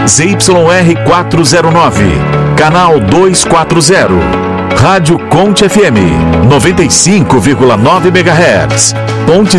ZYR 409, canal 240. Rádio Conte FM, 95,9 MHz. Ponte